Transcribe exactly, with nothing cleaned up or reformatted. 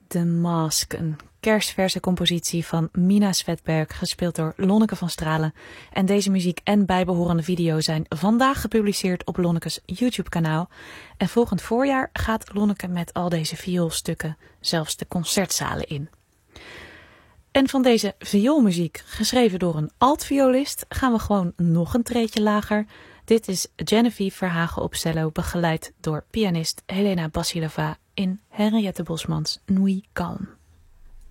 The Mask, een kerstverse compositie van Mina Svedberg, gespeeld door Lonneke van Stralen. En deze muziek en bijbehorende video zijn vandaag gepubliceerd op Lonnekes YouTube-kanaal. En volgend voorjaar gaat Lonneke met al deze vioolstukken zelfs de concertzalen in. En van deze vioolmuziek, geschreven door een altviolist, gaan we gewoon nog een treedje lager. Dit is Genevieve Verhagen op cello, begeleid door pianist Helena Basilova in Henriette Bosmans Nuit Calme.